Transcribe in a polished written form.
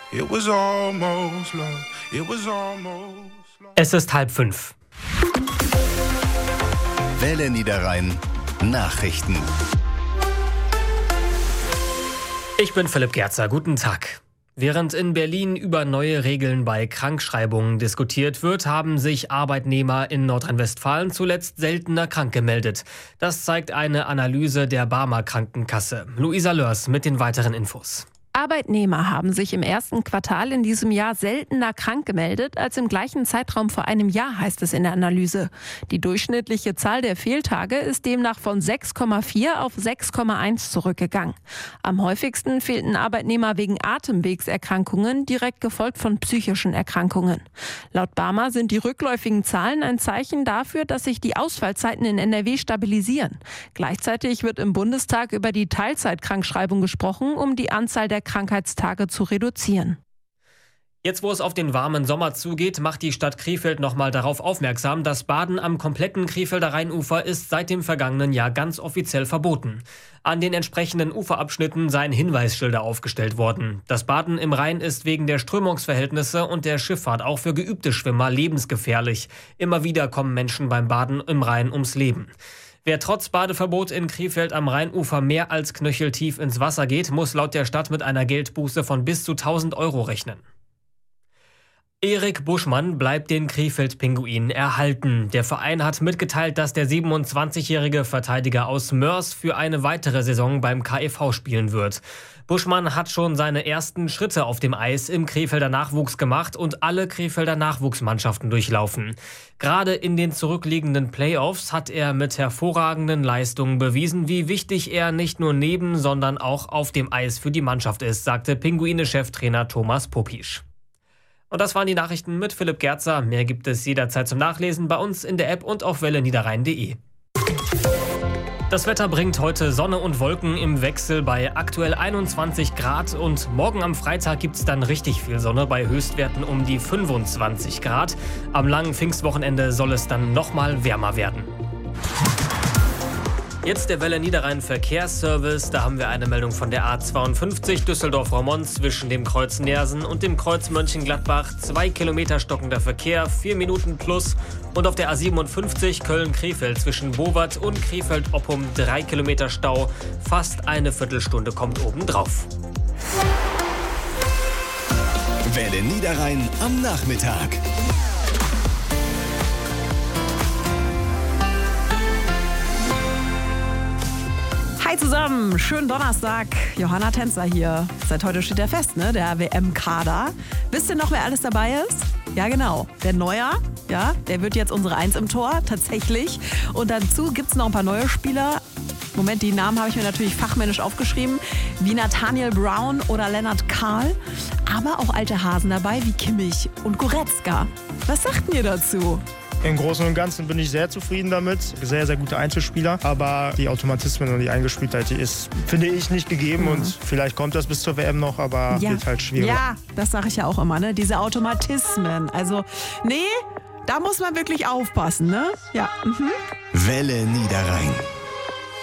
It was almost love. It was almost love. Es ist 4:30. Welle Niederrhein Nachrichten. Ich bin Philipp Gerzer. Guten Tag. Während in Berlin über neue Regeln bei Krankschreibungen diskutiert wird, haben sich Arbeitnehmer in Nordrhein-Westfalen zuletzt seltener krank gemeldet. Das zeigt eine Analyse der Barmer Krankenkasse. Luisa Lörs mit den weiteren Infos. Arbeitnehmer haben sich im ersten Quartal in diesem Jahr seltener krank gemeldet als im gleichen Zeitraum vor einem Jahr, heißt es in der Analyse. Die durchschnittliche Zahl der Fehltage ist demnach von 6,4 auf 6,1 zurückgegangen. Am häufigsten fehlten Arbeitnehmer wegen Atemwegserkrankungen, direkt gefolgt von psychischen Erkrankungen. Laut Barmer sind die rückläufigen Zahlen ein Zeichen dafür, dass sich die Ausfallzeiten in NRW stabilisieren. Gleichzeitig wird im Bundestag über die Teilzeitkrankschreibung gesprochen, um die Anzahl der Krankheitstage zu reduzieren. Jetzt, wo es auf den warmen Sommer zugeht, macht die Stadt Krefeld nochmal darauf aufmerksam, das Baden am kompletten Krefelder Rheinufer ist seit dem vergangenen Jahr ganz offiziell verboten. An den entsprechenden Uferabschnitten seien Hinweisschilder aufgestellt worden. Das Baden im Rhein ist wegen der Strömungsverhältnisse und der Schifffahrt auch für geübte Schwimmer lebensgefährlich. Immer wieder kommen Menschen beim Baden im Rhein ums Leben. Wer trotz Badeverbot in Krefeld am Rheinufer mehr als knöcheltief ins Wasser geht, muss laut der Stadt mit einer Geldbuße von bis zu 1.000 € rechnen. Erik Buschmann bleibt den Krefeld-Pinguinen erhalten. Der Verein hat mitgeteilt, dass der 27-jährige Verteidiger aus Mörs für eine weitere Saison beim KEV spielen wird. Buschmann hat schon seine ersten Schritte auf dem Eis im Krefelder Nachwuchs gemacht und alle Krefelder Nachwuchsmannschaften durchlaufen. Gerade in den zurückliegenden Playoffs hat er mit hervorragenden Leistungen bewiesen, wie wichtig er nicht nur neben, sondern auch auf dem Eis für die Mannschaft ist, sagte Pinguine-Cheftrainer Thomas Popisch. Und das waren die Nachrichten mit Philipp Gerzer. Mehr gibt es jederzeit zum Nachlesen bei uns in der App und auf welleniederrhein.de. Das Wetter bringt heute Sonne und Wolken im Wechsel bei aktuell 21 Grad und morgen am Freitag gibt es dann richtig viel Sonne bei Höchstwerten um die 25 Grad. Am langen Pfingstwochenende soll es dann nochmal wärmer werden. Jetzt der Welle Niederrhein Verkehrsservice. Da haben wir eine Meldung von der A52 Düsseldorf-Roermond zwischen dem Kreuz Neersen und dem Kreuz Mönchengladbach. 2 Kilometer stockender Verkehr, 4 Minuten plus. Und auf der A57 Köln-Krefeld zwischen Bowat und Krefeld-Oppum 3 Kilometer Stau. Fast eine Viertelstunde kommt obendrauf. Welle Niederrhein am Nachmittag. Hi zusammen, schönen Donnerstag. Johanna Tänzer hier. Seit heute steht der fest, ne? Der WM-Kader. Wisst ihr noch, wer alles dabei ist? Ja, genau. Der Neuer, ja, der wird jetzt unsere 1 im Tor, tatsächlich. Und dazu gibt es noch ein paar neue Spieler. Moment, die Namen habe ich mir natürlich fachmännisch aufgeschrieben. Wie Nathaniel Brown oder Lennart Kahl. Aber auch alte Hasen dabei wie Kimmich und Goretzka. Was sagt ihr dazu? Im Großen und Ganzen bin ich sehr zufrieden damit. Sehr, sehr gute Einzelspieler. Aber die Automatismen und die Eingespieltheit, die ist, finde ich, nicht gegeben. Und vielleicht kommt das bis zur WM noch, aber wird halt schwierig. Ja, das sage ich ja auch immer, ne? Diese Automatismen. Also, nee, da muss man wirklich aufpassen, ne? Ja. Welle Niederrhein.